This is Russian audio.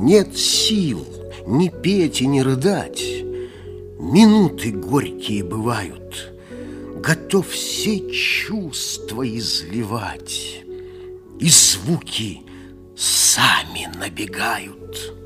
Нет сил ни петь и ни рыдать. Минуты горькие бывают, готов все чувства изливать, и звуки сами набегают.